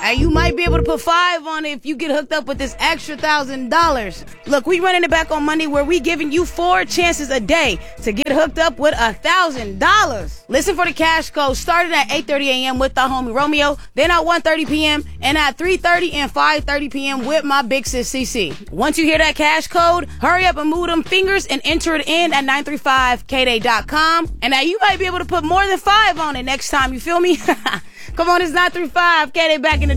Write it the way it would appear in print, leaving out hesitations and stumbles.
And you might be able to put 5 on it if you get hooked up with this extra $1,000. Look, we running it back on Monday where we giving you 4 chances a day to get hooked up with $1,000. Listen for the cash code starting at 8:30 a.m. with the homie Romeo, then at 1:30 p.m. and at 3:30 and 5:30 p.m. with my big sis CC. Once you hear that cash code, hurry up and move them fingers and enter it in at 935kday.com. And now you might be able to put more than 5 on it next time, you feel me? Come on, it's 935 Kday back in the